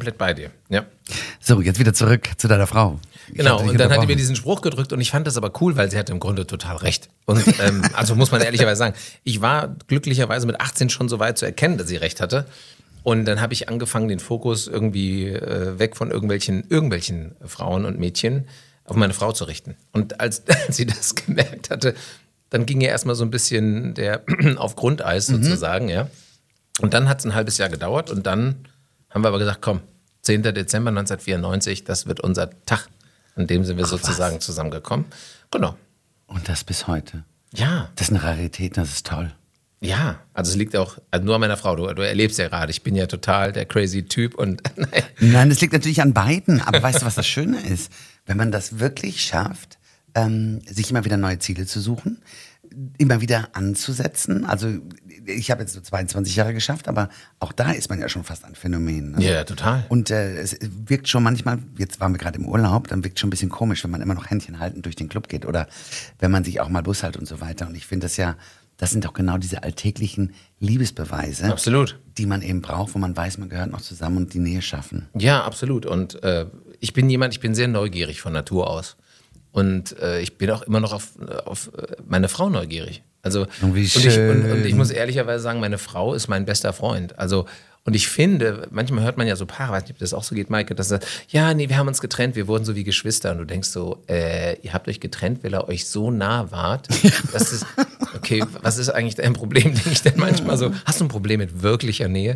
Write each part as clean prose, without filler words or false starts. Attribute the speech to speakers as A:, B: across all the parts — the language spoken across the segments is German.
A: komplett bei dir, ja.
B: So, jetzt wieder zurück zu deiner Frau.
A: Genau, und dann hat die mir diesen Spruch gedrückt und ich fand das aber cool, weil sie hatte im Grunde total recht. Und also muss man ehrlicherweise sagen, ich war glücklicherweise mit 18 schon so weit zu erkennen, dass sie recht hatte. Und dann habe ich angefangen, den Fokus irgendwie weg von irgendwelchen Frauen und Mädchen auf meine Frau zu richten. Und als sie das gemerkt hatte, dann ging ja erstmal so ein bisschen der auf Grundeis sozusagen, ja. Und dann hat es ein halbes Jahr gedauert und dann haben wir aber gesagt, komm, 10. Dezember 1994, das wird unser Tag. An dem sind wir sozusagen zusammengekommen. Genau.
B: Und das bis heute.
A: Ja.
B: Das ist eine Rarität, das ist toll.
A: Ja, also es liegt auch nur an meiner Frau. Du erlebst ja gerade, ich bin ja total der crazy Typ und
B: Nein, das liegt natürlich an beiden. Aber weißt du, was das Schöne ist? Wenn man das wirklich schafft, sich immer wieder neue Ziele zu suchen, immer wieder anzusetzen. Also ich habe jetzt so 22 Jahre geschafft, aber auch da ist man ja schon fast ein Phänomen. Ne?
A: Ja, total.
B: Und es wirkt schon manchmal, jetzt waren wir gerade im Urlaub, dann wirkt schon ein bisschen komisch, wenn man immer noch Händchen haltend durch den Club geht oder wenn man sich auch mal Bus hält und so weiter. Und ich finde das sind doch genau diese alltäglichen Liebesbeweise,
A: Absolut.
B: Die man eben braucht, wo man weiß, man gehört noch zusammen und die Nähe schaffen.
A: Ja, absolut. Und ich bin sehr neugierig von Natur aus. Und ich bin auch immer noch auf meine Frau neugierig. Also,
B: wie schön.
A: Und ich muss ehrlicherweise sagen, meine Frau ist mein bester Freund. Also, und ich finde, manchmal hört man ja so Paare, weiß nicht, ob das auch so geht, Maike, dass ja, nee, wir haben uns getrennt, wir wurden so wie Geschwister. Und du denkst so, ihr habt euch getrennt, weil ihr euch so nah wart. Das ist, okay, was ist eigentlich dein Problem, denke ich dann manchmal so. Hast du ein Problem mit wirklicher Nähe?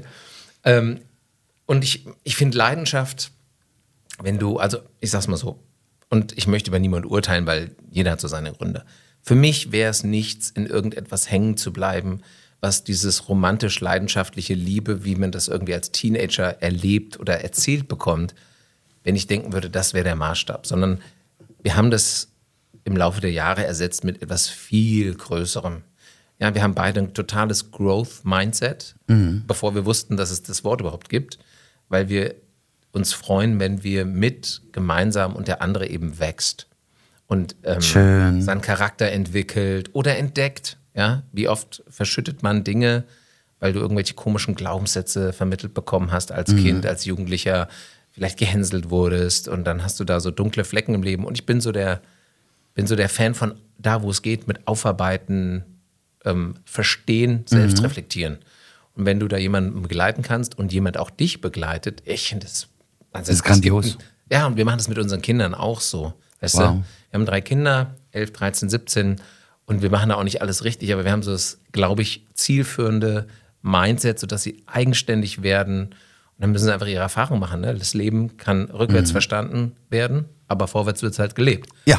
A: Und ich finde Leidenschaft, wenn du, also ich sag's mal so, und ich möchte über niemanden urteilen, weil jeder hat so seine Gründe. Für mich wäre es nichts, in irgendetwas hängen zu bleiben, was dieses romantisch-leidenschaftliche Liebe, wie man das irgendwie als Teenager erlebt oder erzählt bekommt, wenn ich denken würde, das wäre der Maßstab. Sondern wir haben das im Laufe der Jahre ersetzt mit etwas viel Größerem. Ja, wir haben beide ein totales Growth-Mindset, bevor wir wussten, dass es das Wort überhaupt gibt, weil wir uns freuen, wenn wir gemeinsam und der andere eben wächst und seinen Charakter entwickelt oder entdeckt. Ja? Wie oft verschüttet man Dinge, weil du irgendwelche komischen Glaubenssätze vermittelt bekommen hast als Kind, als Jugendlicher, vielleicht gehänselt wurdest und dann hast du da so dunkle Flecken im Leben. Und ich bin so der Fan von da, wo es geht, mit Aufarbeiten, Verstehen, selbst reflektieren. Und wenn du da jemanden begleiten kannst und jemand auch dich begleitet, ich finde das
B: ist grandios.
A: Ja, und wir machen das mit unseren Kindern auch so. Weißt du? Wir haben 3 Kinder, 11, 13, 17 und wir machen da auch nicht alles richtig, aber wir haben so das, glaube ich, zielführende Mindset, sodass sie eigenständig werden und dann müssen sie einfach ihre Erfahrung machen. Ne? Das Leben kann rückwärts verstanden werden, aber vorwärts wird es halt gelebt.
B: Ja.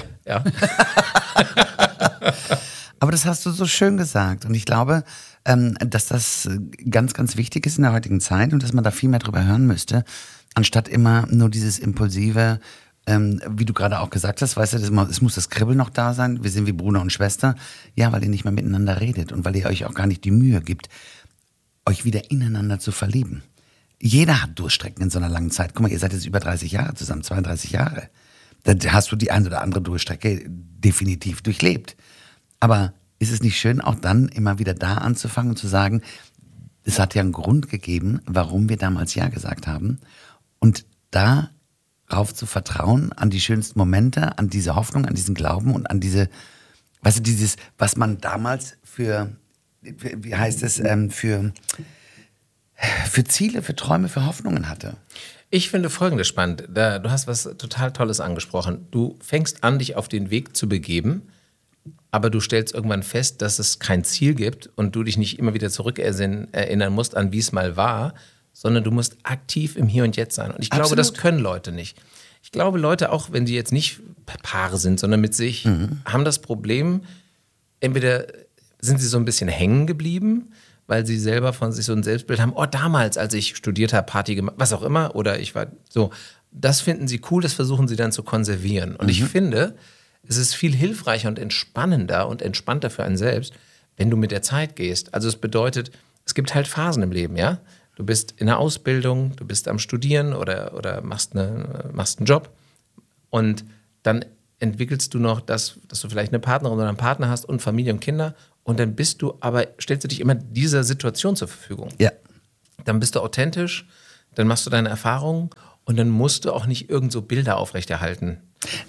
A: Aber
B: das hast du so schön gesagt und ich glaube, dass das ganz, ganz wichtig ist in der heutigen Zeit und dass man da viel mehr drüber hören müsste, anstatt immer nur dieses impulsive, wie du gerade auch gesagt hast, weißt du, es muss das Kribbeln noch da sein, wir sind wie Bruder und Schwester, ja, weil ihr nicht mehr miteinander redet und weil ihr euch auch gar nicht die Mühe gibt, euch wieder ineinander zu verlieben. Jeder hat Durchstrecken in so einer langen Zeit. Guck mal, ihr seid jetzt über 30 Jahre zusammen, 32 Jahre. Da hast du die ein oder andere Durchstrecke definitiv durchlebt. Aber ist es nicht schön, auch dann immer wieder da anzufangen und zu sagen, es hat ja einen Grund gegeben, warum wir damals Ja gesagt haben. Und darauf zu vertrauen, an die schönsten Momente, an diese Hoffnung, an diesen Glauben und an diese, weißt du, dieses, was man damals für Ziele, für Träume, für Hoffnungen hatte.
A: Ich finde Folgendes spannend. Du hast was total Tolles angesprochen. Du fängst an, dich auf den Weg zu begeben, aber du stellst irgendwann fest, dass es kein Ziel gibt und du dich nicht immer wieder erinnern musst, an wie es mal war, sondern du musst aktiv im Hier und Jetzt sein. Und ich glaube, das können Leute nicht. Ich glaube, Leute, auch wenn die jetzt nicht Paare sind, sondern mit sich, haben das Problem, entweder sind sie so ein bisschen hängen geblieben, weil sie selber von sich so ein Selbstbild haben, damals, als ich studiert habe, Party gemacht, was auch immer, oder ich war so, das finden sie cool, das versuchen sie dann zu konservieren. Und ich finde, es ist viel hilfreicher und entspannender und entspannter für einen selbst, wenn du mit der Zeit gehst. Also es bedeutet, es gibt halt Phasen im Leben, ja? Du bist in der Ausbildung, du bist am Studieren oder machst einen Job und dann entwickelst du noch dass du vielleicht eine Partnerin oder einen Partner hast und Familie und Kinder und dann stellst du dich immer dieser Situation zur Verfügung.
B: Ja.
A: Dann bist du authentisch, dann machst du deine Erfahrungen und dann musst du auch nicht irgend so Bilder aufrechterhalten.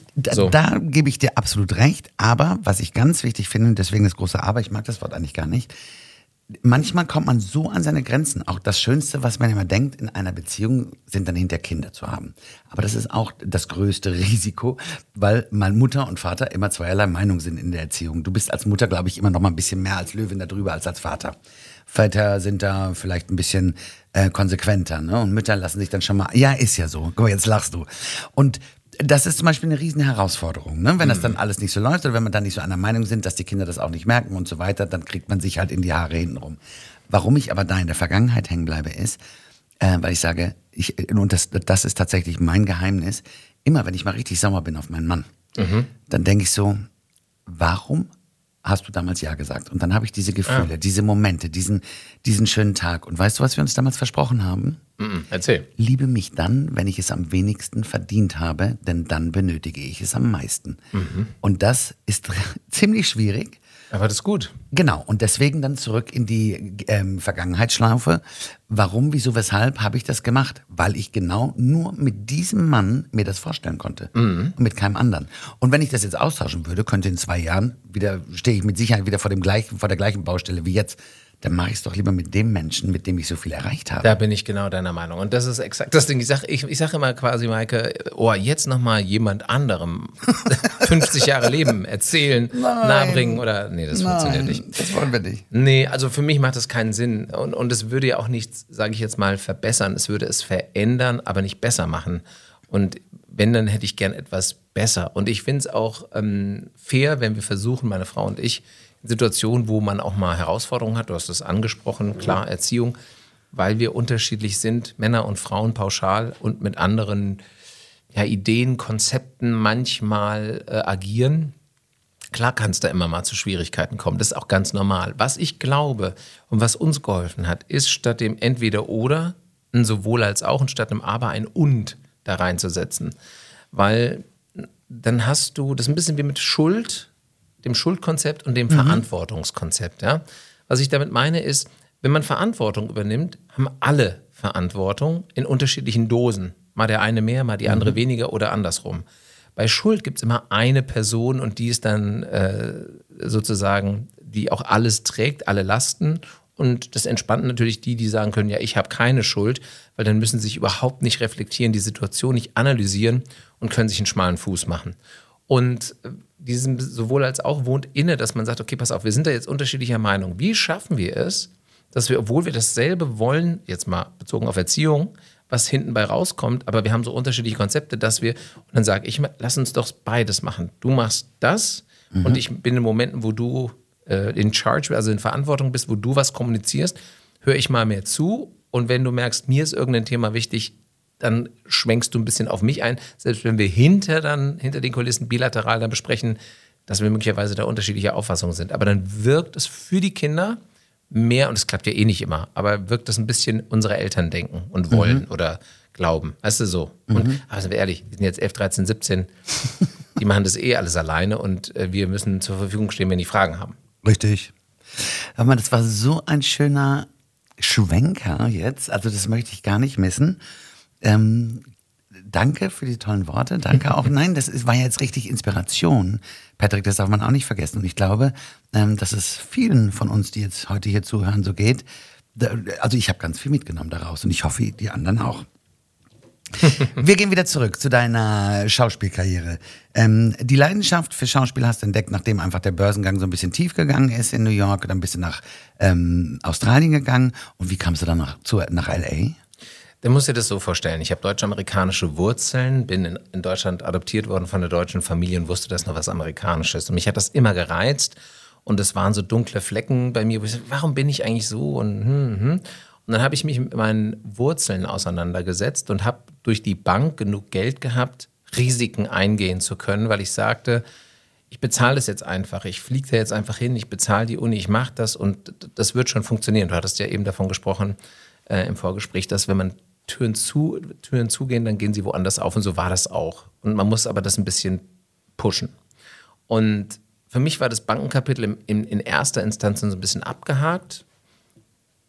B: Da gebe ich dir absolut recht, aber was ich ganz wichtig finde, und deswegen das große Aber, ich mag das Wort eigentlich gar nicht, manchmal kommt man so an seine Grenzen. Auch das Schönste, was man immer denkt in einer Beziehung, sind dann hinter Kinder zu haben. Aber das ist auch das größte Risiko, weil mal Mutter und Vater immer zweierlei Meinung sind in der Erziehung. Du bist als Mutter, glaube ich, immer noch mal ein bisschen mehr als Löwin darüber als Vater. Väter sind da vielleicht ein bisschen konsequenter, ne? Und Mütter lassen sich dann schon mal, ja, ist ja so. Guck mal, jetzt lachst du. Und das ist zum Beispiel eine riesen Herausforderung, ne? Wenn das dann alles nicht so läuft oder wenn man dann nicht so einer Meinung sind, dass die Kinder das auch nicht merken und so weiter, dann kriegt man sich halt in die Haare hintenrum. Warum ich aber da in der Vergangenheit hängen bleibe, ist, weil ich sage, und das ist tatsächlich mein Geheimnis, immer wenn ich mal richtig sauer bin auf meinen Mann, dann denke ich so, warum hast du damals Ja gesagt? Und dann habe ich diese Gefühle, diese Momente, diesen schönen Tag. Und weißt du, was wir uns damals versprochen haben?
A: Erzähl.
B: Liebe mich dann, wenn ich es am wenigsten verdient habe, denn dann benötige ich es am meisten. Und das ist ziemlich schwierig.
A: Aber das ist gut.
B: Genau, und deswegen dann zurück in die Vergangenheitsschlaufe. Warum, wieso, weshalb habe ich das gemacht? Weil ich genau nur mit diesem Mann mir das vorstellen konnte und mit keinem anderen. Und wenn ich das jetzt austauschen würde, könnte in 2 Jahren stehe ich mit Sicherheit wieder vor der gleichen Baustelle wie jetzt. Dann mache ich es doch lieber mit dem Menschen, mit dem ich so viel erreicht habe.
A: Da bin ich genau deiner Meinung. Und das ist exakt das Ding. Ich sag immer quasi, Maike, jetzt nochmal jemand anderem 50 Jahre Leben erzählen, nahebringen oder, nee, das funktioniert nicht.
B: Das wollen wir nicht.
A: Nee, also für mich macht das keinen Sinn. Und es würde ja auch nichts, sage ich jetzt mal, verbessern. Es würde es verändern, aber nicht besser machen. Und wenn, dann hätte ich gern etwas besser. Und ich finde es auch fair, wenn wir versuchen, meine Frau und ich, Situationen, wo man auch mal Herausforderungen hat, du hast es angesprochen, klar, Erziehung, weil wir unterschiedlich sind, Männer und Frauen pauschal und mit anderen Ideen, Konzepten manchmal agieren. Klar kann es da immer mal zu Schwierigkeiten kommen, das ist auch ganz normal. Was ich glaube und was uns geholfen hat, ist statt dem Entweder-Oder ein Sowohl als auch und statt einem Aber ein Und da reinzusetzen. Weil dann hast du, das ist ein bisschen wie mit Schuld, dem Schuldkonzept und dem Verantwortungskonzept. Ja? Was ich damit meine ist, wenn man Verantwortung übernimmt, haben alle Verantwortung in unterschiedlichen Dosen. Mal der eine mehr, mal die andere weniger oder andersrum. Bei Schuld gibt es immer eine Person und die ist dann sozusagen, die auch alles trägt, alle Lasten. Und das entspannt natürlich die sagen können, ja, ich habe keine Schuld, weil dann müssen sie sich überhaupt nicht reflektieren, die Situation nicht analysieren und können sich einen schmalen Fuß machen. Und diesem sowohl als auch wohnt inne, dass man sagt, okay, pass auf, wir sind da jetzt unterschiedlicher Meinung. Wie schaffen wir es, dass wir, obwohl wir dasselbe wollen, jetzt mal bezogen auf Erziehung, was hinten bei rauskommt, aber wir haben so unterschiedliche Konzepte, dass wir, und dann sage ich, lass uns doch beides machen. Du machst das und ich bin in Momenten, wo du in Charge, also in Verantwortung bist, wo du was kommunizierst, höre ich mal mehr zu und wenn du merkst, mir ist irgendein Thema wichtig, dann schwenkst du ein bisschen auf mich ein, selbst wenn wir hinter den Kulissen bilateral dann besprechen, dass wir möglicherweise da unterschiedlicher Auffassungen sind. Aber dann wirkt es für die Kinder mehr, und es klappt ja eh nicht immer, aber wirkt das ein bisschen unsere Eltern denken und wollen oder glauben. Weißt du, so. Und, aber sind wir ehrlich, die sind jetzt 11, 13, 17, die machen das eh alles alleine und wir müssen zur Verfügung stehen, wenn die Fragen haben.
B: Richtig. Aber das war so ein schöner Schwenker jetzt, also das möchte ich gar nicht missen. Danke für die tollen Worte, danke auch. Nein, war ja jetzt richtig Inspiration, Patrick, das darf man auch nicht vergessen. Und ich glaube, dass es vielen von uns, die jetzt heute hier zuhören, so geht. Also ich habe ganz viel mitgenommen daraus und ich hoffe, die anderen auch. Wir gehen wieder zurück zu deiner Schauspielkarriere. Die Leidenschaft für Schauspiel hast du entdeckt, nachdem einfach der Börsengang so ein bisschen tief gegangen ist in New York, dann bist du nach Australien gegangen. Und wie kamst du dann nach L.A.?
A: Du musst dir das so vorstellen, ich habe deutsch-amerikanische Wurzeln, bin in Deutschland adoptiert worden von einer deutschen Familie und wusste, das ist noch was Amerikanisches. Und mich hat das immer gereizt und es waren so dunkle Flecken bei mir, wo ich so, warum bin ich eigentlich so? Und dann habe ich mich mit meinen Wurzeln auseinandergesetzt und habe durch die Bank genug Geld gehabt, Risiken eingehen zu können, weil ich sagte, ich bezahle das jetzt einfach, ich fliege da jetzt einfach hin, ich bezahle die Uni, ich mache das und das wird schon funktionieren. Du hattest ja eben davon gesprochen im Vorgespräch, dass wenn man Türen zugehen, dann gehen sie woanders auf und so war das auch. Und man muss aber das ein bisschen pushen. Und für mich war das Bankenkapitel in erster Instanz so ein bisschen abgehakt.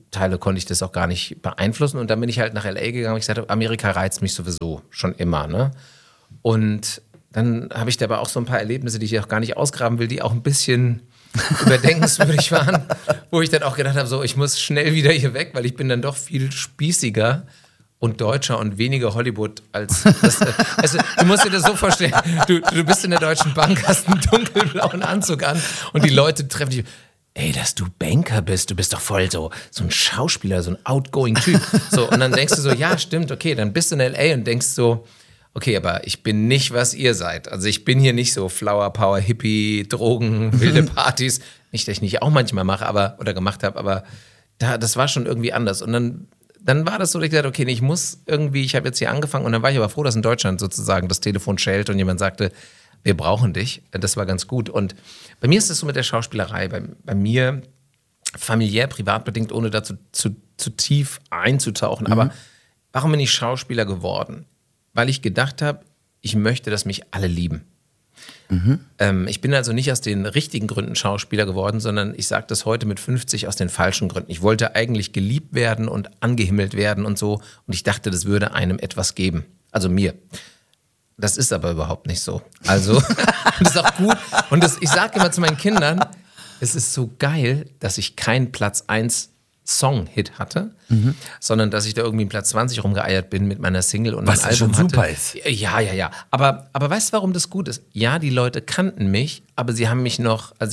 A: Teile konnte ich das auch gar nicht beeinflussen. Und dann bin ich halt nach L.A. gegangen und ich sagte, Amerika reizt mich sowieso schon immer. Ne? Und dann habe ich da aber auch so ein paar Erlebnisse, die ich auch gar nicht ausgraben will, die auch ein bisschen überdenkenswürdig waren, wo ich dann auch gedacht habe, so, ich muss schnell wieder hier weg, weil ich bin dann doch viel spießiger und deutscher und weniger Hollywood als das. Also, du musst dir das so vorstellen, du bist in der Deutschen Bank, hast einen dunkelblauen Anzug an und die Leute treffen dich. Ey, dass du Banker bist, du bist doch voll so ein Schauspieler, so ein outgoing Typ. So, und dann denkst du so, ja, stimmt, okay, dann bist du in L.A. und denkst so, okay, aber ich bin nicht, was ihr seid. Also ich bin hier nicht so Flower Power, Hippie, Drogen, wilde Partys. Nicht, dass ich nicht auch manchmal mache, oder gemacht habe, aber das war schon irgendwie anders. Und dann war das so, dass ich gesagt, okay, nee, ich habe jetzt hier angefangen und dann war ich aber froh, dass in Deutschland sozusagen das Telefon schellt und jemand sagte, wir brauchen dich. Das war ganz gut. Und bei mir ist es so mit der Schauspielerei, bei mir familiär, privat bedingt, ohne dazu zu tief einzutauchen. Aber warum bin ich Schauspieler geworden? Weil ich gedacht habe, ich möchte, dass mich alle lieben. Ich bin also nicht aus den richtigen Gründen Schauspieler geworden, sondern ich sage das heute mit 50 aus den falschen Gründen. Ich wollte eigentlich geliebt werden und angehimmelt werden und so. Und ich dachte, das würde einem etwas geben. Also mir. Das ist aber überhaupt nicht so. Also, das ist auch gut. Und ich sage immer zu meinen Kindern, es ist so geil, dass ich keinen Platz 1 Song-Hit hatte, sondern dass ich da irgendwie in Platz 20 rumgeeiert bin mit meiner Single und
B: was
A: ein Album
B: schon super
A: hatte.
B: ist.
A: Ja. Aber weißt du, warum das gut ist? Ja, die Leute kannten mich, aber sie haben mich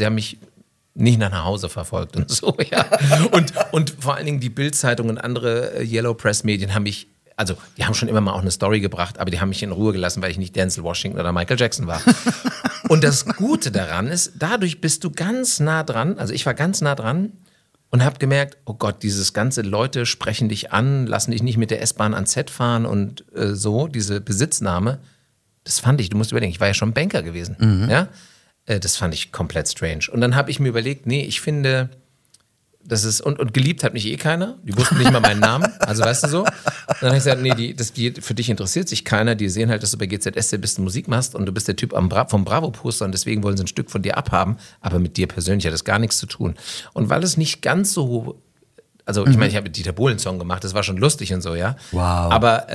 A: nicht nach Hause verfolgt und so, ja. Und vor allen Dingen die Bild-Zeitung und andere Yellow Press-Medien haben mich, also die haben schon immer mal auch eine Story gebracht, aber die haben mich in Ruhe gelassen, weil ich nicht Denzel Washington oder Michael Jackson war. Und das Gute daran ist, dadurch bist du ganz nah dran, also ich war ganz nah dran und habe gemerkt, oh Gott, dieses ganze Leute sprechen dich an, lassen dich nicht mit der S-Bahn ans Set fahren und so, diese Besitznahme, das fand ich, du musst überlegen, ich war ja schon Banker gewesen, ja, das fand ich komplett strange. Und dann habe ich mir überlegt, nee, ich finde, das ist, und geliebt hat mich eh keiner, die wussten nicht mal meinen Namen, also weißt du so. Und dann habe ich gesagt, nee, für dich interessiert sich keiner, die sehen halt, dass du bei GZSZ bist und Musik machst und du bist der Typ vom Bravo-Poster und deswegen wollen sie ein Stück von dir abhaben, aber mit dir persönlich hat das gar nichts zu tun. Und weil es nicht ganz so, also ich meine, ich habe mit Dieter Bohlen einen Song gemacht, das war schon lustig und so, ja.
B: Wow.
A: Aber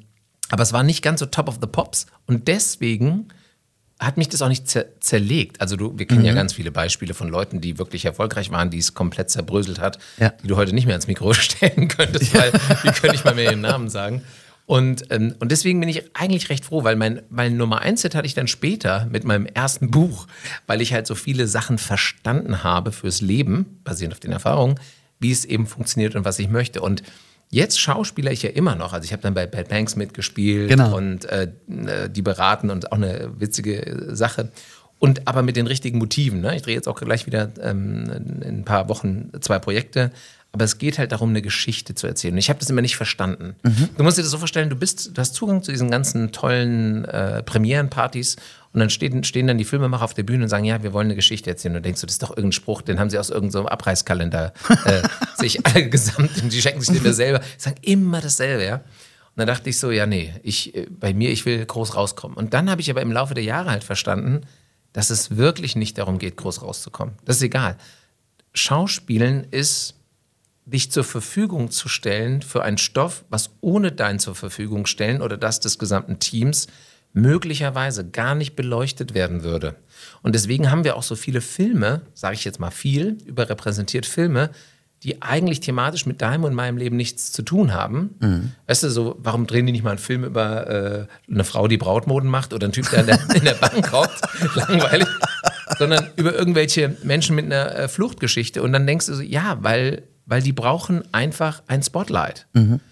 A: es war nicht ganz so top of the pops und deswegen hat mich das auch nicht zerlegt. Also wir kennen ja ganz viele Beispiele von Leuten, die wirklich erfolgreich waren, die es komplett zerbröselt hat, die du heute nicht mehr ans Mikro stellen könntest, weil die können nicht mal mehr ihren Namen sagen. Und deswegen bin ich eigentlich recht froh, weil mein Nummer 1-Hit hatte ich dann später mit meinem ersten Buch, weil ich halt so viele Sachen verstanden habe fürs Leben, basierend auf den Erfahrungen, wie es eben funktioniert und was ich möchte. Und jetzt schauspieler ich ja immer noch. Also ich habe dann bei Bad Banks mitgespielt und die beraten und auch eine witzige Sache. Und aber mit den richtigen Motiven. Ne? Ich drehe jetzt auch gleich wieder in ein paar Wochen 2 Projekte. Aber es geht halt darum, eine Geschichte zu erzählen. Und ich habe das immer nicht verstanden. Du musst dir das so vorstellen, du hast Zugang zu diesen ganzen tollen Premierenpartys und dann stehen dann die Filmemacher auf der Bühne und sagen, ja, wir wollen eine Geschichte erzählen. Und du denkst, das ist doch irgendein Spruch, den haben sie aus irgendeinem Abreißkalender sich alle gesamt, die schenken sich den selber, sagen immer dasselbe, ja. Und dann dachte ich so, ja, nee, ich will groß rauskommen. Und dann habe ich aber im Laufe der Jahre halt verstanden, dass es wirklich nicht darum geht, groß rauszukommen. Das ist egal. Schauspielen ist, dich zur Verfügung zu stellen für einen Stoff, was ohne dein zur Verfügung stellen oder das des gesamten Teams möglicherweise gar nicht beleuchtet werden würde. Und deswegen haben wir auch so viele Filme, sage ich jetzt mal viel, überrepräsentiert Filme, die eigentlich thematisch mit deinem und meinem Leben nichts zu tun haben. Weißt du, so, warum drehen die nicht mal einen Film über eine Frau, die Brautmoden macht oder einen Typ, der in der Bank hockt, langweilig, sondern über irgendwelche Menschen mit einer Fluchtgeschichte. Und dann denkst du so, ja, weil die brauchen einfach ein Spotlight.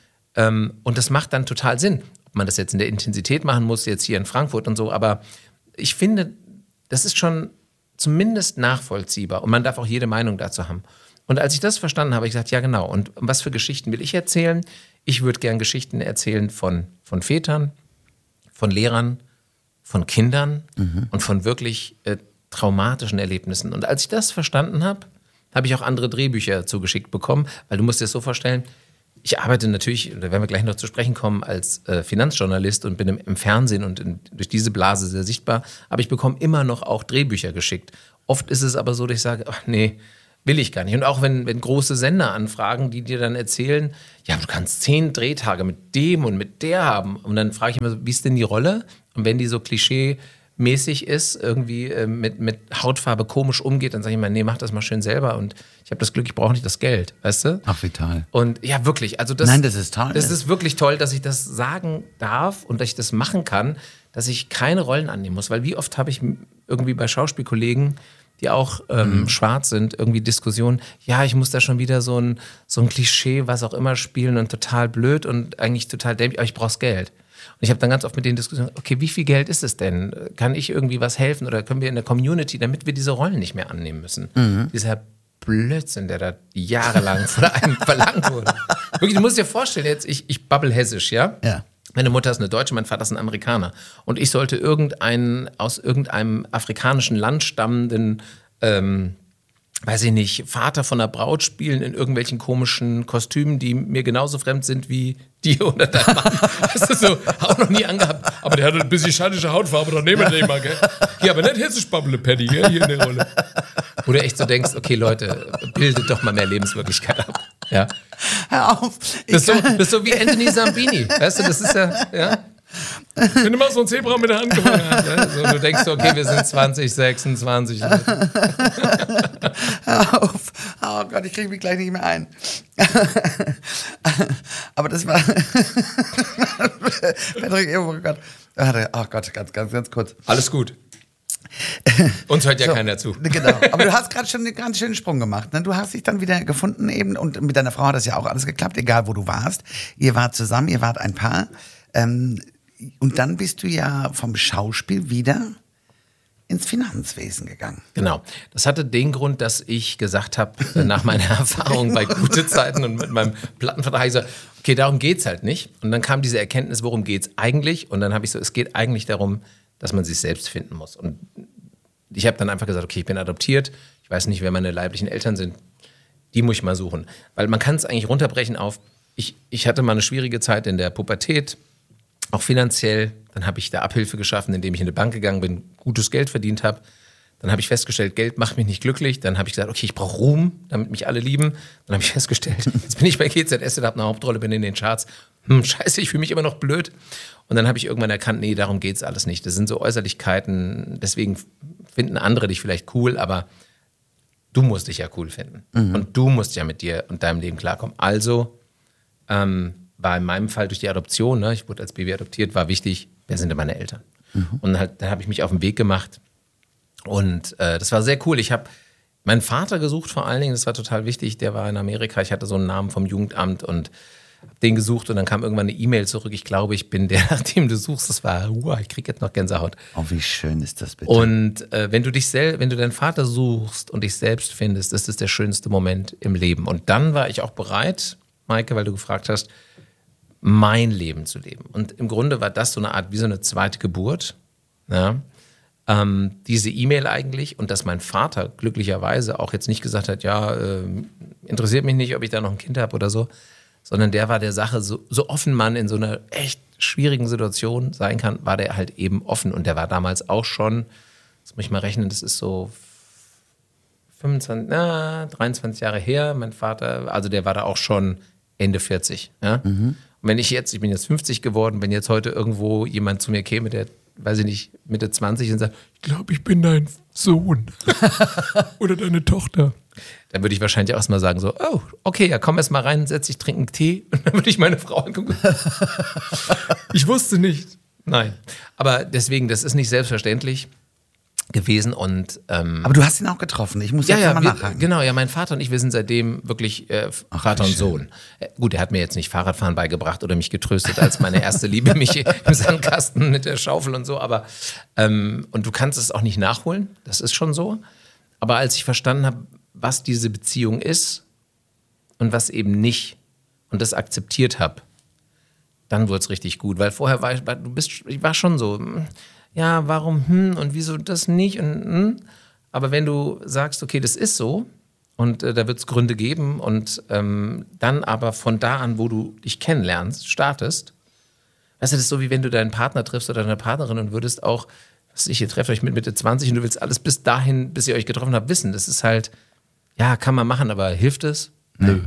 A: Und das macht dann total Sinn. Ob man das jetzt in der Intensität machen muss, jetzt hier in Frankfurt und so, aber ich finde, das ist schon zumindest nachvollziehbar und man darf auch jede Meinung dazu haben. Und als ich das verstanden habe, habe ich gesagt, ja genau, und was für Geschichten will ich erzählen? Ich würde gern Geschichten erzählen von Vätern, von Lehrern, von Kindern und von wirklich traumatischen Erlebnissen. Und als ich das verstanden habe, habe ich auch andere Drehbücher zugeschickt bekommen, weil du musst dir das so vorstellen, ich arbeite natürlich, da werden wir gleich noch zu sprechen kommen, als Finanzjournalist und bin im Fernsehen und durch diese Blase sehr sichtbar, aber ich bekomme immer noch auch Drehbücher geschickt. Oft ist es aber so, dass ich sage, ach nee, Will ich gar nicht. Und auch wenn große Sender anfragen, die dir dann erzählen, ja, du kannst 10 Drehtage mit dem und mit der haben. Und dann frage ich immer so, wie ist denn die Rolle? Und wenn die so klischee-mäßig ist, irgendwie mit Hautfarbe komisch umgeht, dann sage ich immer, nee, mach das mal schön selber. Und ich habe das Glück, ich brauche nicht das Geld, weißt du?
B: Ach, wie toll.
A: Und ja, wirklich. Also
B: Nein, das ist toll.
A: Das ist wirklich toll, dass ich das sagen darf und dass ich das machen kann, dass ich keine Rollen annehmen muss. Weil wie oft habe ich irgendwie bei Schauspielkollegen, die auch schwarz sind, irgendwie Diskussionen, ja, ich muss da schon wieder so ein Klischee, was auch immer spielen und total blöd und eigentlich total dämlich, aber ich brauch's Geld. Und ich habe dann ganz oft mit denen Diskussionen, okay, wie viel Geld ist es denn? Kann ich irgendwie was helfen oder können wir in der Community, damit wir diese Rollen nicht mehr annehmen müssen? Dieser Blödsinn, der da jahrelang von einem verlangt wurde. Wirklich, du musst dir vorstellen, jetzt, ich babbel hessisch, ja?
B: Ja.
A: Meine Mutter ist eine Deutsche, mein Vater ist ein Amerikaner. Und ich sollte aus irgendeinem afrikanischen Land stammenden, weiß ich nicht, Vater von einer Braut spielen in irgendwelchen komischen Kostümen, die mir genauso fremd sind wie dir oder dein Mann. Das ist so, auch noch nie angehabt. Aber der hat ein bisschen schadische Hautfarbe, doch nehmen wir den mal, gell? Ja, aber nicht hessisch Babble Paddy, gell, hier in der Rolle. Wo du echt so denkst, okay, Leute, bildet doch mal mehr Lebenswirklichkeit ab. Ja.
B: Hör auf.
A: Das ist so wie Anthony Sambini. Weißt du, das ist ja. Wenn du mal so ein Zebra mit der Hand gefangen hast, ne? So, du denkst, okay, wir sind 20, 26.
B: Hör auf. Oh Gott, ich kriege mich gleich nicht mehr ein. Aber das war... Patrick, oh Gott. Oh Gott, ganz kurz.
A: Alles gut. Uns hört ja keiner zu.
B: Genau. Aber du hast gerade schon einen ganz schönen Sprung gemacht. Ne? Du hast dich dann wieder gefunden eben und mit deiner Frau hat das ja auch alles geklappt, egal wo du warst. Ihr wart zusammen, ihr wart ein Paar. Und dann bist du ja vom Schauspiel wieder ins Finanzwesen gegangen.
A: Genau. Das hatte den Grund, dass ich gesagt habe, nach meiner Erfahrung bei Gute Zeiten und mit meinem Plattenvertrag, ich so, okay, darum geht's halt nicht. Und dann kam diese Erkenntnis, worum geht's eigentlich? Und dann habe ich so, es geht eigentlich darum, dass man sich selbst finden muss. Und ich habe dann einfach gesagt, okay, ich bin adoptiert, ich weiß nicht, wer meine leiblichen Eltern sind, die muss ich mal suchen. Weil man kann es eigentlich runterbrechen auf, ich hatte mal eine schwierige Zeit in der Pubertät, auch finanziell. Dann habe ich da Abhilfe geschaffen, indem ich in eine Bank gegangen bin, gutes Geld verdient habe. Dann habe ich festgestellt, Geld macht mich nicht glücklich. Dann habe ich gesagt, okay, ich brauche Ruhm, damit mich alle lieben. Dann habe ich festgestellt, jetzt bin ich bei GZS, habe eine Hauptrolle, bin in den Charts. Scheiße, ich fühle mich immer noch blöd. Und dann habe ich irgendwann erkannt, nee, darum geht es alles nicht. Das sind so Äußerlichkeiten, deswegen finden andere dich vielleicht cool, aber du musst dich ja cool finden. Und du musst ja mit dir und deinem Leben klarkommen. Also war in meinem Fall durch die Adoption, ne, ich wurde als Baby adoptiert, war wichtig, wer sind denn meine Eltern? Und halt, da habe ich mich auf den Weg gemacht. Und das war sehr cool. Ich habe meinen Vater gesucht vor allen Dingen, das war total wichtig, der war in Amerika, ich hatte so einen Namen vom Jugendamt und habe den gesucht und dann kam irgendwann eine E-Mail zurück, ich glaube, ich bin der, nach dem du suchst. Das war, ich kriege jetzt noch Gänsehaut.
B: Oh, wie schön ist das bitte.
A: Und wenn du deinen Vater suchst und dich selbst findest, das ist der schönste Moment im Leben. Und dann war ich auch bereit, Maike, weil du gefragt hast, mein Leben zu leben. Und im Grunde war das so eine Art, wie so eine zweite Geburt. Ja? Diese E-Mail eigentlich und dass mein Vater glücklicherweise auch jetzt nicht gesagt hat, ja, interessiert mich nicht, ob ich da noch ein Kind habe oder so, sondern der war der Sache, so offen man in so einer echt schwierigen Situation sein kann, war der halt eben offen. Und der war damals auch schon, das muss ich mal rechnen, das ist so 23 Jahre her, mein Vater, also der war da auch schon Ende 40. Ja? Und wenn ich bin jetzt 50 geworden, wenn jetzt heute irgendwo jemand zu mir käme, der, weiß ich nicht, Mitte 20 und sagt, ich glaube, ich bin dein Sohn oder deine Tochter. Dann würde ich wahrscheinlich auch erstmal sagen so, oh, okay, ja, komm erst mal rein, setz dich, trink einen Tee. Und dann würde ich meine Frau angucken. Ich wusste nicht. Nein. Aber deswegen, das ist nicht selbstverständlich gewesen. Und,
B: aber du hast ihn auch getroffen, ich muss jetzt mal nachhaken.
A: Genau, ja, mein Vater und ich, wir sind seitdem wirklich Vater und Sohn. Gut, er hat mir jetzt nicht Fahrradfahren beigebracht oder mich getröstet, als meine erste Liebe mich im Sandkasten mit der Schaufel und so. Aber und du kannst es auch nicht nachholen, das ist schon so. Aber als ich verstanden habe, was diese Beziehung ist und was eben nicht und das akzeptiert habe, dann wurde es richtig gut. Weil vorher ich war schon so, ja, warum und wieso das nicht aber wenn du sagst, okay, das ist so und da wird es Gründe geben und dann aber von da an, wo du dich kennenlernst, startest, weißt du, das ist so wie wenn du deinen Partner triffst oder deine Partnerin und würdest auch, ihr trefft euch mit Mitte 20 und du willst alles bis dahin, bis ihr euch getroffen habt, wissen. Das ist halt, Ja, kann man machen, aber hilft es? Nö.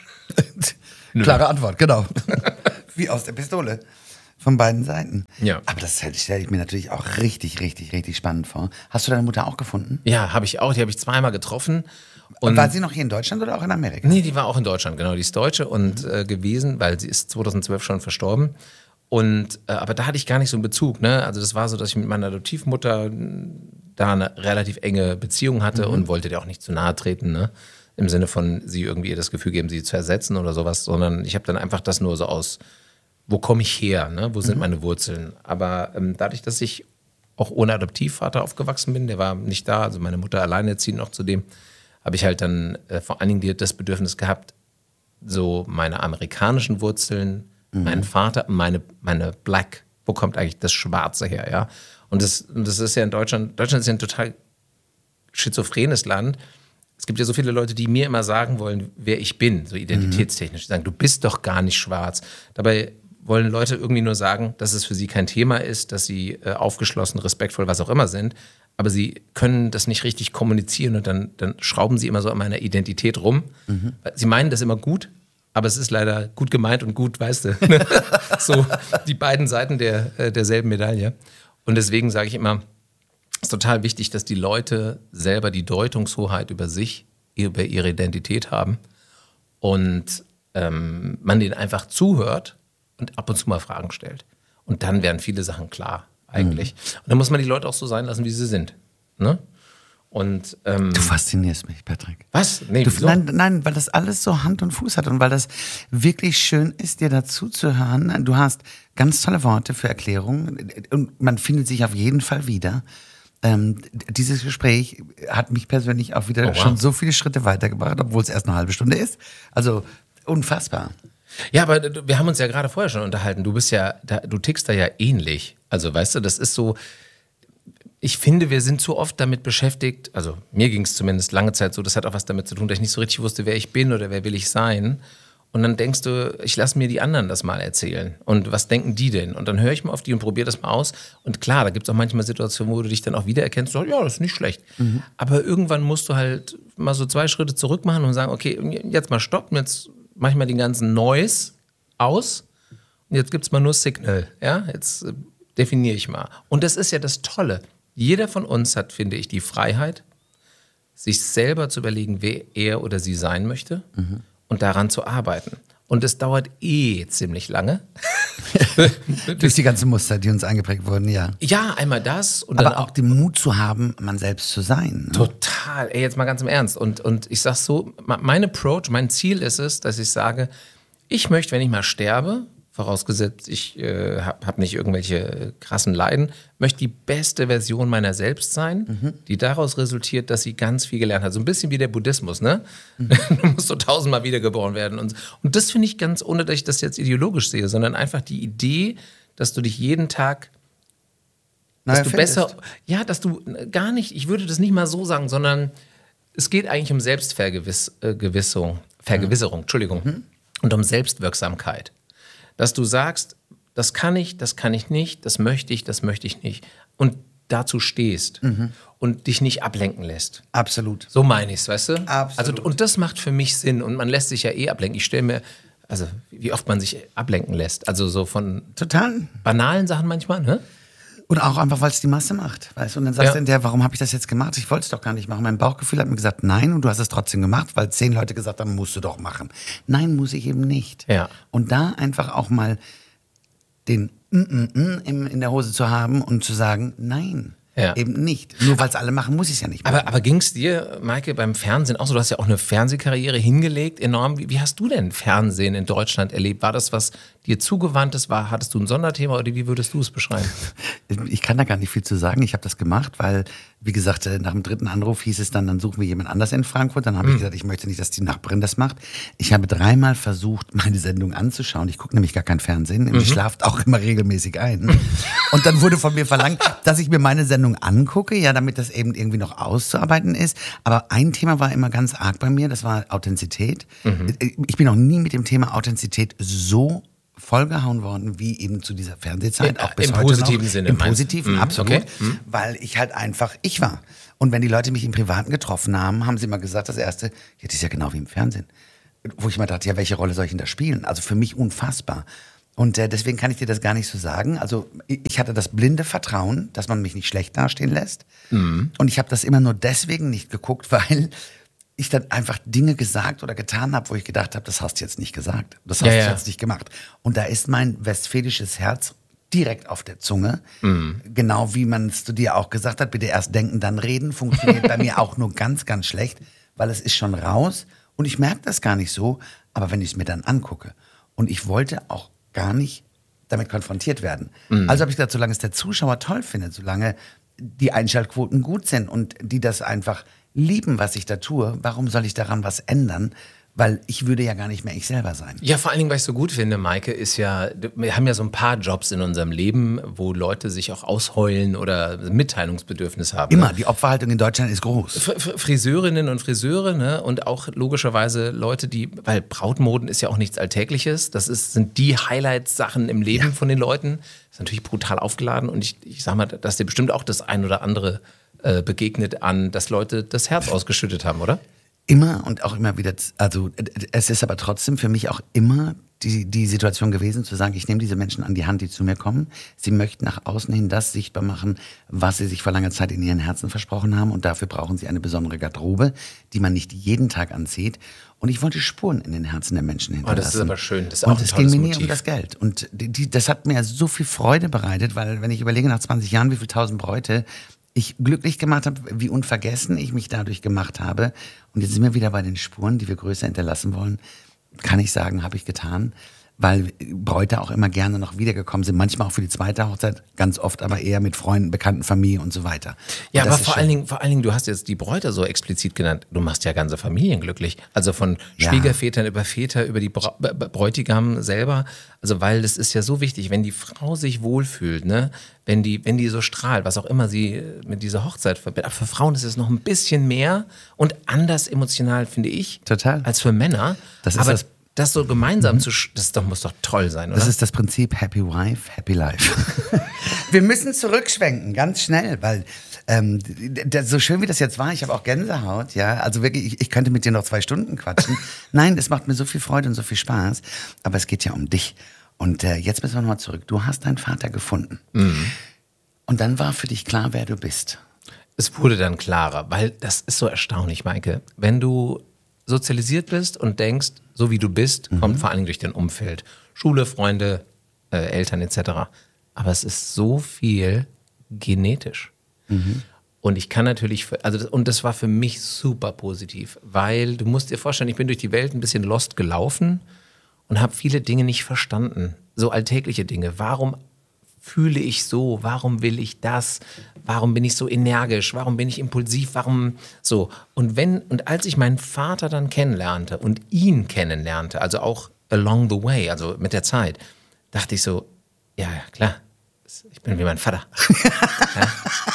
B: Klare Antwort, genau. Wie aus der Pistole. Von beiden Seiten.
A: Ja.
B: Aber das stelle ich mir natürlich auch richtig, richtig, richtig spannend vor. Hast du deine Mutter auch gefunden?
A: Ja, habe ich auch. Die habe ich zweimal getroffen. Und
B: war sie noch hier in Deutschland oder auch in Amerika?
A: Nee, die war auch in Deutschland, genau. Die ist Deutsche und gewesen, weil sie ist 2012 schon verstorben. Und aber da hatte ich gar nicht so einen Bezug. Ne? Also das war so, dass ich mit meiner Adoptivmutter da eine relativ enge Beziehung hatte und wollte dir auch nicht zu nahe treten. Ne? Im Sinne von, sie irgendwie ihr das Gefühl geben, sie zu ersetzen oder sowas. Sondern ich habe dann einfach das nur so aus, wo komme ich her? Ne? Wo sind meine Wurzeln? Aber dadurch, dass ich auch ohne Adoptivvater aufgewachsen bin, der war nicht da, also meine Mutter alleinerziehend noch zudem, habe ich halt dann vor allen Dingen das Bedürfnis gehabt, so meine amerikanischen Wurzeln, meinen Vater, meine Black, wo kommt eigentlich das Schwarze her, ja? Und das ist ja in Deutschland ist ja ein total schizophrenes Land. Es gibt ja so viele Leute, die mir immer sagen wollen, wer ich bin, so identitätstechnisch. Die sagen, du bist doch gar nicht schwarz. Dabei wollen Leute irgendwie nur sagen, dass es für sie kein Thema ist, dass sie aufgeschlossen, respektvoll, was auch immer sind. Aber sie können das nicht richtig kommunizieren und dann schrauben sie immer so an meiner Identität rum. Sie meinen das immer gut, aber es ist leider gut gemeint und gut, weißt du. So die beiden Seiten derselben Medaille. Und deswegen sage ich immer, es ist total wichtig, dass die Leute selber die Deutungshoheit über sich, über ihre Identität haben und man denen einfach zuhört und ab und zu mal Fragen stellt. Und dann werden viele Sachen klar eigentlich. Und dann muss man die Leute auch so sein lassen, wie sie sind. Ne? Und,
B: du faszinierst mich, Patrick.
A: Was? Nee, wieso?
B: Nein, weil das alles so Hand und Fuß hat und weil das wirklich schön ist, dir dazu zu hören. Du hast ganz tolle Worte für Erklärungen und man findet sich auf jeden Fall wieder. Dieses Gespräch hat mich persönlich auch wieder schon so viele Schritte weitergebracht, obwohl es erst eine halbe Stunde ist. Also unfassbar.
A: Ja, aber wir haben uns ja gerade vorher schon unterhalten. Du tickst da ja ähnlich. Also weißt du, das ist so, ich finde, wir sind zu oft damit beschäftigt, also mir ging es zumindest lange Zeit so, das hat auch was damit zu tun, dass ich nicht so richtig wusste, wer ich bin oder wer will ich sein. Und dann denkst du, ich lasse mir die anderen das mal erzählen. Und was denken die denn? Und dann höre ich mal auf die und probiere das mal aus. Und klar, da gibt es auch manchmal Situationen, wo du dich dann auch wiedererkennst, so, ja, das ist nicht schlecht. Aber irgendwann musst du halt mal so 2 Schritte zurück machen und sagen, okay, jetzt mal stoppen, jetzt mach ich mal den ganzen Noise aus. Und jetzt gibt es mal nur Signal. Ja? Jetzt definiere ich mal. Und das ist ja das Tolle. Jeder von uns hat, finde ich, die Freiheit, sich selber zu überlegen, wer er oder sie sein möchte und daran zu arbeiten. Und es dauert ziemlich lange.
B: Durch die ganzen Muster, die uns eingeprägt wurden, ja.
A: Ja, einmal das. Und
B: aber
A: dann
B: auch den Mut zu haben, man selbst zu sein. Ne?
A: Total. Ey, jetzt mal ganz im Ernst. Und ich sag so, mein Approach, mein Ziel ist es, dass ich sage, ich möchte, wenn ich mal sterbe, vorausgesetzt, ich hab nicht irgendwelche krassen Leiden, möchte die beste Version meiner selbst sein, die daraus resultiert, dass sie ganz viel gelernt hat. So ein bisschen wie der Buddhismus, ne? Du musst so 1000-mal wiedergeboren werden. Und das finde ich ganz, ohne dass ich das jetzt ideologisch sehe, sondern einfach die Idee, dass du dich jeden Tag, dass du besser, ja, dass du gar nicht, ich würde das nicht mal so sagen, sondern es geht eigentlich um Vergewisserung, Entschuldigung, und um Selbstwirksamkeit. Dass du sagst, das kann ich nicht, das möchte ich nicht. Und dazu stehst und dich nicht ablenken lässt.
B: Absolut.
A: So meine ich es, weißt du?
B: Absolut.
A: Also, und das macht für mich Sinn. Und man lässt sich ja ablenken. Ich stelle mir, also wie oft man sich ablenken lässt. Also so von
B: total
A: banalen Sachen manchmal, ne?
B: Und auch einfach, weil es die Masse macht. Weißt du? Und dann sagst du hinterher, warum habe ich das jetzt gemacht? Ich wollte es doch gar nicht machen. Mein Bauchgefühl hat mir gesagt, nein, und du hast es trotzdem gemacht, weil 10 Leute gesagt haben, musst du doch machen. Nein, muss ich eben nicht.
A: Ja.
B: Und da einfach auch mal den in der Hose zu haben und zu sagen, nein, eben nicht. Nur weil es alle machen, muss ich es ja nicht machen.
A: Aber ging es dir, Maike, beim Fernsehen auch so? Du hast ja auch eine Fernsehkarriere hingelegt, enorm. Wie hast du denn Fernsehen in Deutschland erlebt? War das, was dir zugewandt ist? Hattest du ein Sonderthema oder wie würdest du es beschreiben?
B: Ich kann da gar nicht viel zu sagen. Ich habe das gemacht, weil, wie gesagt, nach dem 3. Anruf hieß es dann suchen wir jemand anders in Frankfurt. Dann habe ich gesagt, ich möchte nicht, dass die Nachbarin das macht. Ich habe 3-mal versucht, meine Sendung anzuschauen. Ich gucke nämlich gar kein Fernsehen. Ich schlafe auch immer regelmäßig ein. Und dann wurde von mir verlangt, dass ich mir meine Sendung angucke, ja, damit das eben irgendwie noch auszuarbeiten ist. Aber ein Thema war immer ganz arg bei mir, das war Authentizität. Ich bin noch nie mit dem Thema Authentizität so vollgehauen worden, wie eben zu dieser Fernsehzeit, auch bis
A: im
B: heute
A: positiven
B: noch.
A: Sinne,
B: Im
A: meinst du?
B: positiven, absolut.
A: Okay.
B: Weil ich halt einfach ich war. Und wenn die Leute mich im Privaten getroffen haben, haben sie immer gesagt, das Erste, ja, das ist ja genau wie im Fernsehen. Wo ich immer dachte, ja, welche Rolle soll ich denn da spielen? Also für mich unfassbar. Und deswegen kann ich dir das gar nicht so sagen. Also ich hatte das blinde Vertrauen, dass man mich nicht schlecht dastehen lässt. Und ich habe das immer nur deswegen nicht geguckt, weil ich dann einfach Dinge gesagt oder getan habe, wo ich gedacht habe, das hast du jetzt nicht gesagt. Das hast du jetzt nicht gemacht. Und da ist mein westfälisches Herz direkt auf der Zunge. Genau wie man es zu dir auch gesagt hat, bitte erst denken, dann reden, funktioniert bei mir auch nur ganz, ganz schlecht, weil es ist schon raus und ich merke das gar nicht so, aber wenn ich es mir dann angucke und ich wollte auch gar nicht damit konfrontiert werden. Also habe ich gesagt, solange es der Zuschauer toll findet, solange die Einschaltquoten gut sind und die das einfach lieben, was ich da tue, warum soll ich daran was ändern? Weil ich würde ja gar nicht mehr ich selber sein.
A: Ja, vor allen Dingen, was ich so gut finde, Maike, ist ja, wir haben ja so ein paar Jobs in unserem Leben, wo Leute sich auch ausheulen oder Mitteilungsbedürfnis haben.
B: Immer, die Opferhaltung in Deutschland ist groß.
A: Friseurinnen und Friseure, ne? Und auch logischerweise Leute, weil Brautmoden ist ja auch nichts Alltägliches, sind die Highlight-Sachen im Leben von den Leuten. Das ist natürlich brutal aufgeladen und ich sag mal, dass dir bestimmt auch das ein oder andere begegnet dass Leute das Herz ausgeschüttet haben, oder?
B: Immer und auch immer wieder, also es ist aber trotzdem für mich auch immer die Situation gewesen, zu sagen, ich nehme diese Menschen an die Hand, die zu mir kommen. Sie möchten nach außen hin das sichtbar machen, was sie sich vor langer Zeit in ihren Herzen versprochen haben und dafür brauchen sie eine besondere Garderobe, die man nicht jeden Tag anzieht. Und ich wollte Spuren in den Herzen der Menschen hinterlassen.
A: Oh, das ist aber schön. Das ist
B: und
A: auch ein
B: es
A: tolles
B: ging mir nie
A: Motiv.
B: um das Geld. Und das hat mir so viel Freude bereitet, weil wenn ich überlege, nach 20 Jahren, wie viele tausend Bräute ich glücklich gemacht habe, wie unvergessen ich mich dadurch gemacht habe. Und jetzt sind wir wieder bei den Spuren, die wir größer hinterlassen wollen. Kann ich sagen, habe ich getan. Weil Bräute auch immer gerne noch wiedergekommen sind. Manchmal auch für die zweite Hochzeit, ganz oft aber eher mit Freunden, Bekannten, Familie und so weiter.
A: Ja,
B: und
A: aber vor allen Dingen, du hast jetzt die Bräute so explizit genannt. Du machst ja ganze Familien glücklich. Also von Schwiegervätern über Väter, über die Bräutigam selber. Also weil das ist ja so wichtig, wenn die Frau sich wohlfühlt, ne? Wenn die so strahlt, was auch immer sie mit dieser Hochzeit verbindet. Aber für Frauen ist es noch ein bisschen mehr und anders emotional, finde ich,
B: Total.
A: als für Männer.
B: Das ist
A: aber
B: das
A: so gemeinsam muss doch toll sein, oder?
B: Das ist das Prinzip Happy Wife, Happy Life. Wir müssen zurückschwenken, ganz schnell, weil so schön wie das jetzt war, ich habe auch Gänsehaut, ja, also wirklich, ich könnte mit dir noch 2 Stunden quatschen. Nein, es macht mir so viel Freude und so viel Spaß, aber es geht ja um dich. Und jetzt müssen wir nochmal zurück. Du hast deinen Vater gefunden. Und dann war für dich klar, wer du bist.
A: Es wurde dann klarer, weil das ist so erstaunlich, Maike. Wenn du sozialisiert bist und denkst, so wie du bist, kommt vor allem durch dein Umfeld. Schule, Freunde, Eltern etc. Aber es ist so viel genetisch. Und ich kann natürlich, und das war für mich super positiv, weil du musst dir vorstellen, ich bin durch die Welt ein bisschen lost gelaufen und habe viele Dinge nicht verstanden. So alltägliche Dinge. Warum fühle ich so? Warum will ich das? Warum bin ich so energisch? Warum bin ich impulsiv? Warum so? Und als ich meinen Vater dann kennenlernte und ihn kennenlernte, also auch along the way, also mit der Zeit, dachte ich so, ja, klar, ich bin wie mein Vater. Ja.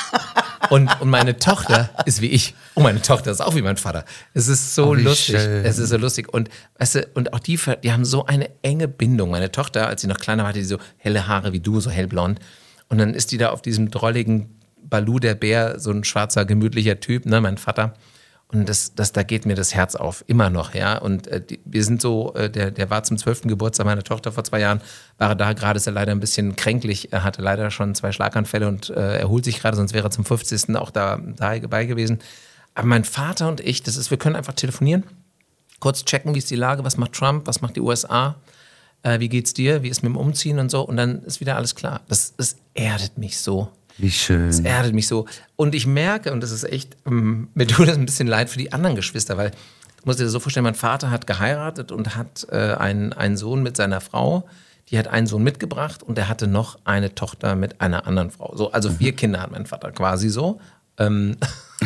A: Und meine Tochter ist wie ich. Und meine Tochter ist auch wie mein Vater. Es ist so lustig.
B: Schön.
A: Es ist so lustig. Und, weißt du, und auch die haben so eine enge Bindung. Meine Tochter, als sie noch kleiner war, hatte die so helle Haare wie du, so hellblond. Und dann ist die da auf diesem drolligen Baloo, der Bär, so ein schwarzer, gemütlicher Typ, ne, mein Vater. Und da geht mir das Herz auf, immer noch, ja. Und wir sind so, der war zum 12. Geburtstag meiner Tochter vor 2 Jahren, war da, gerade ist er leider ein bisschen kränklich, er hatte leider schon 2 Schlaganfälle und erholt sich gerade, sonst wäre er zum 50. auch dabei gewesen. Aber mein Vater und ich, wir können einfach telefonieren, kurz checken, wie ist die Lage, was macht Trump, was macht die USA, wie geht's dir, wie ist mit dem Umziehen und so. Und dann ist wieder alles klar. Das erdet mich so.
B: Wie schön.
A: Das erdet mich so. Und ich merke, und das ist echt, mir tut das ein bisschen leid für die anderen Geschwister, weil, du musst dir das so vorstellen, mein Vater hat geheiratet und hat einen Sohn mit seiner Frau, die hat einen Sohn mitgebracht und er hatte noch eine Tochter mit einer anderen Frau. So, also 4 Kinder hat mein Vater quasi so. Und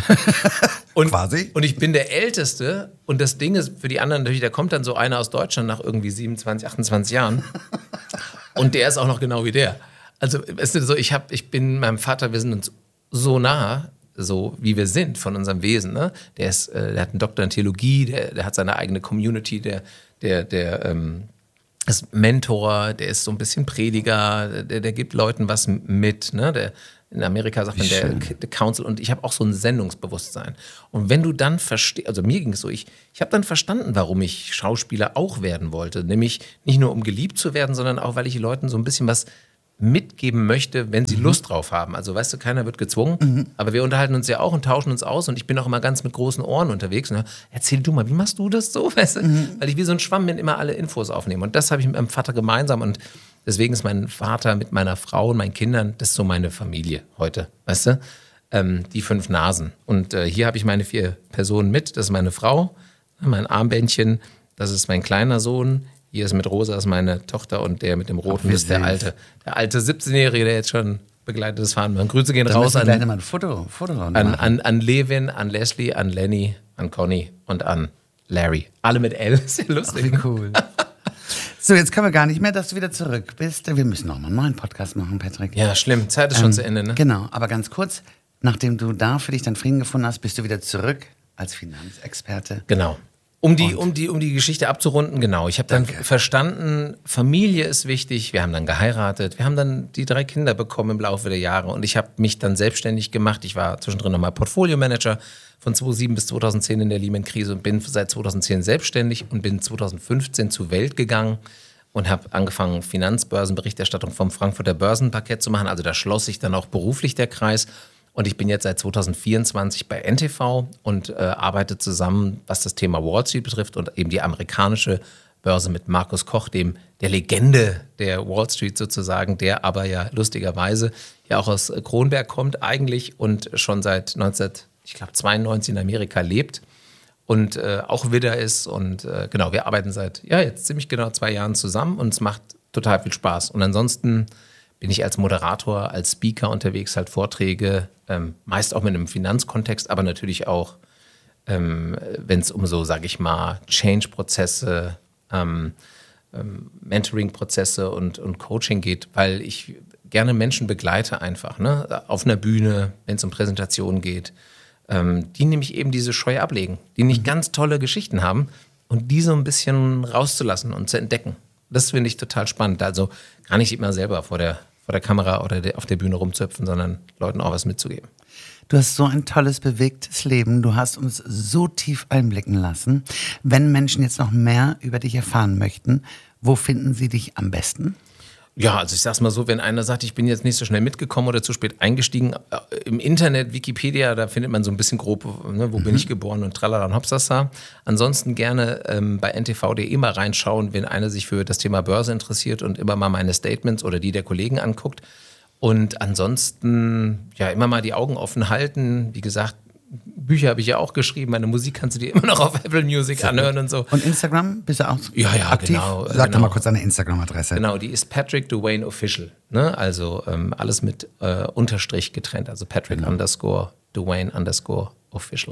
B: Quasi?
A: Und ich bin der Älteste und das Ding ist für die anderen natürlich, da kommt dann so einer aus Deutschland nach irgendwie 27, 28 Jahren und der ist auch noch genau wie der. Also, weißt du, so, ich bin meinem Vater, wir sind uns so nah, so wie wir sind von unserem Wesen. Ne? Der hat einen Doktor in Theologie, der hat seine eigene Community, der ist Mentor, der ist so ein bisschen Prediger, der gibt Leuten was mit, ne? In Amerika sagt man der Counsel, und ich habe auch so ein Sendungsbewusstsein. Und wenn du dann verstehst, also mir ging es so, ich habe dann verstanden, warum ich Schauspieler auch werden wollte, nämlich nicht nur um geliebt zu werden, sondern auch, weil ich Leuten so ein bisschen was mitgeben möchte, wenn sie Lust drauf haben. Also weißt du, keiner wird gezwungen, aber wir unterhalten uns ja auch und tauschen uns aus, und ich bin auch immer ganz mit großen Ohren unterwegs. Und erzähl du mal, wie machst du das so? Weißt du? Weil ich wie so ein Schwamm bin, immer alle Infos aufnehme. Und das habe ich mit meinem Vater gemeinsam, und deswegen ist mein Vater mit meiner Frau und meinen Kindern, das ist so meine Familie heute, weißt du? Die 5 Nasen. Und hier habe ich meine 4 Personen mit. Das ist meine Frau, mein Armbändchen, das ist mein kleiner Sohn. Hier ist mit Rosa ist meine Tochter, und der mit dem Roten ist der alte 17-Jährige, der jetzt schon begleitet das Fahren. Grüße gehen raus
B: an mal ein Foto
A: an Levin, an Leslie, an Lenny, an Conny und an Larry. Alle mit L, sehr lustig.
B: Ach, wie cool. So, jetzt können wir gar nicht mehr, dass du wieder zurück bist. Wir müssen noch mal einen neuen Podcast machen, Patrick.
A: Ja, schlimm. Zeit ist schon zu Ende, ne?
B: Genau, aber ganz kurz, nachdem du da für dich dann Frieden gefunden hast, bist du wieder zurück als Finanzexperte.
A: Genau. Um die Geschichte abzurunden, genau. Ich habe dann verstanden, Familie ist wichtig. Wir haben dann geheiratet. Wir haben dann die 3 Kinder bekommen im Laufe der Jahre. Und ich habe mich dann selbstständig gemacht. Ich war zwischendrin nochmal Portfolio-Manager von 2007 bis 2010 in der Lehman-Krise und bin seit 2010 selbstständig und bin 2015 zur Welt gegangen und habe angefangen, Finanzbörsenberichterstattung vom Frankfurter Börsenparkett zu machen. Also da schloss sich dann auch beruflich der Kreis. Und ich bin jetzt seit 2024 bei NTV und arbeite zusammen, was das Thema Wall Street betrifft und eben die amerikanische Börse mit Markus Koch, der Legende der Wall Street sozusagen, der aber ja lustigerweise ja auch aus Kronberg kommt eigentlich und schon seit 1992 in Amerika lebt und auch Widder ist. Und genau, wir arbeiten seit jetzt ziemlich genau 2 Jahren zusammen, und es macht total viel Spaß. Und ansonsten bin ich als Moderator, als Speaker unterwegs, halt Vorträge, meist auch mit einem Finanzkontext, aber natürlich auch, wenn es um so, sage ich mal, Change-Prozesse, Mentoring-Prozesse und Coaching geht, weil ich gerne Menschen begleite einfach, ne? Auf einer Bühne, wenn es um Präsentationen geht, die nämlich eben diese Scheu ablegen, die nicht ganz tolle Geschichten haben, und die so ein bisschen rauszulassen und zu entdecken. Das finde ich total spannend. Also gar nicht immer selber vor der Kamera oder auf der Bühne rumzuhüpfen, sondern Leuten auch was mitzugeben.
B: Du hast so ein tolles, bewegtes Leben. Du hast uns so tief einblicken lassen. Wenn Menschen jetzt noch mehr über dich erfahren möchten, wo finden sie dich am besten?
A: Ja, also ich sag's mal so, wenn einer sagt, ich bin jetzt nicht so schnell mitgekommen oder zu spät eingestiegen, im Internet, Wikipedia, da findet man so ein bisschen grob, ne, wo bin ich geboren und tralala und hopsasa. Ansonsten gerne bei ntv.de mal reinschauen, wenn einer sich für das Thema Börse interessiert und immer mal meine Statements oder die der Kollegen anguckt. Und ansonsten, ja, immer mal die Augen offen halten. Wie gesagt, Bücher habe ich ja auch geschrieben, meine Musik kannst du dir immer noch auf Apple Music anhören und so.
B: Und Instagram, bist du auch aktiv?
A: Genau.
B: Sag doch mal kurz deine Instagram-Adresse.
A: Genau, die ist Patrick Dwayne Official. Ne? Also alles mit Unterstrich getrennt, also Patrick _ Dwayne _ Official.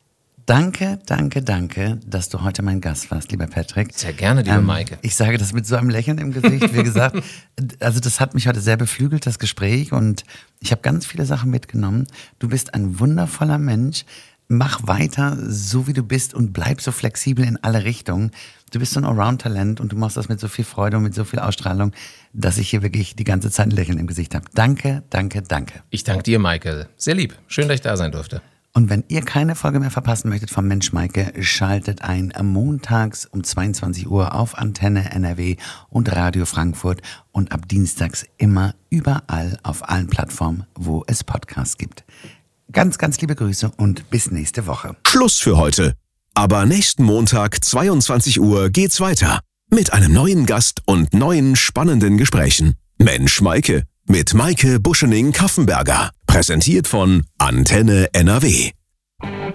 B: Danke, dass du heute mein Gast warst, lieber Patrick.
A: Sehr gerne, liebe Maike.
B: Ich sage das mit so einem Lächeln im Gesicht. Wie gesagt, also das hat mich heute sehr beflügelt, das Gespräch. Und ich habe ganz viele Sachen mitgenommen. Du bist ein wundervoller Mensch. Mach weiter, so wie du bist, und bleib so flexibel in alle Richtungen. Du bist so ein Allround-Talent und du machst das mit so viel Freude und mit so viel Ausstrahlung, dass ich hier wirklich die ganze Zeit ein Lächeln im Gesicht habe. Danke.
A: Ich danke dir, Maike. Sehr lieb. Schön, dass ich da sein durfte.
B: Und wenn ihr keine Folge mehr verpassen möchtet vom Mensch Maike, schaltet ein montags um 22 Uhr auf Antenne NRW und Radio Frankfurt und ab dienstags immer überall auf allen Plattformen, wo es Podcasts gibt. Ganz, ganz liebe Grüße und bis nächste Woche.
C: Schluss für heute. Aber nächsten Montag, 22 Uhr, geht's weiter. Mit einem neuen Gast und neuen spannenden Gesprächen. Mensch Maike mit Maike Buschening-Kaffenberger. Präsentiert von Antenne NRW.